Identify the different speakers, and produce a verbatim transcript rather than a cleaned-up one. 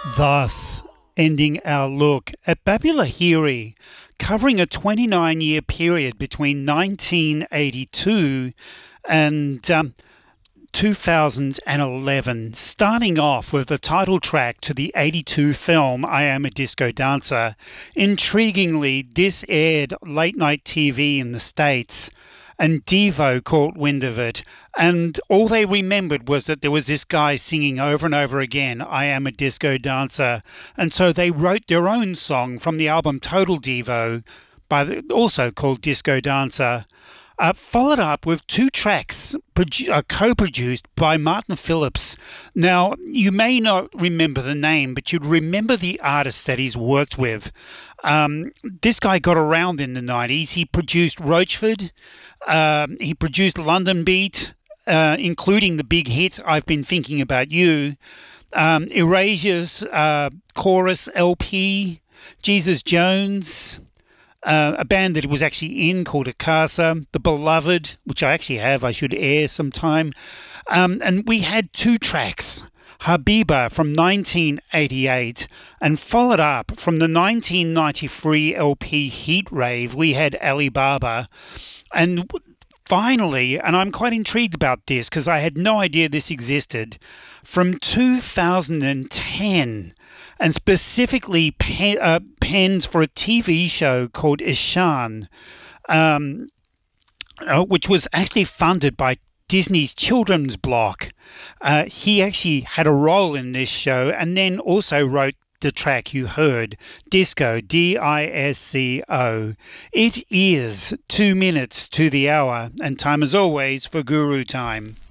Speaker 1: Thus, ending our look at Baba Lahiri, covering a twenty-nine year period between nineteen eighty-two and um, two thousand eleven, starting off with the title track to the eighty-two film I Am a Disco Dancer. Intriguingly, this aired late night T V in the States, and Devo caught wind of it, and all they remembered was that there was this guy singing over and over again, I Am a Disco Dancer, and so they wrote their own song from the album Total Devo, by the, also called Disco Dancer, uh, followed up with two tracks produ- uh, co-produced by Martin Phillips. Now, you may not remember the name, but you'd remember the artists that he's worked with. Um, this guy got around in the nineties. He produced Roachford, um, he produced London Beat, uh, including the big hit I've Been Thinking About You, um, Erasure's uh, Chorus L P, Jesus Jones, uh, a band that he was actually in called Akasa, The Beloved, which I actually have, I should air sometime. Um, and we had two tracks, Habiba from nineteen eighty-eight, and followed up from the nineteen ninety-three L P Heat Rave, we had Alibaba. And finally, and I'm quite intrigued about this because I had no idea this existed, from two thousand ten, and specifically pen, uh, pens for a T V show called Ishan, um, uh, which was actually funded by Disney's children's block. Uh, he actually had a role in this show and then also wrote the track you heard, Disco, D I S C O. It is two minutes to the hour, and time as always for Guru Time.